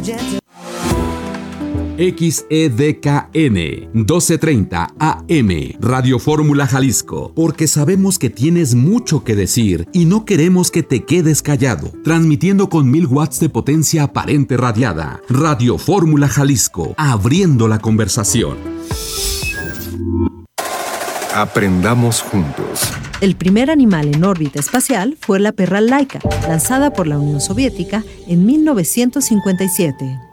XEDKN 1230 AM Radio Fórmula Jalisco, porque sabemos que tienes mucho que decir y no queremos que te quedes callado. Transmitiendo con 1000 watts de potencia aparente radiada. Radio Fórmula Jalisco, abriendo la conversación. Aprendamos juntos. El primer animal en órbita espacial fue la perra Laika, lanzada por la Unión Soviética en 1957.